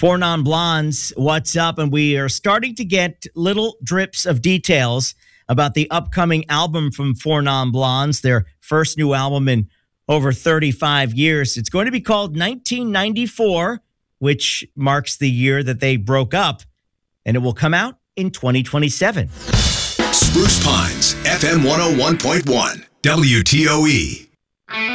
Four Non-Blondes, what's up? And we are starting to get little drips of details about the upcoming album from Four Non-Blondes, their first new album in over 35 years. It's going to be called 1994, which marks the year that they broke up, and it will come out in 2027. Spruce Pines, FM 101.1, WTOE.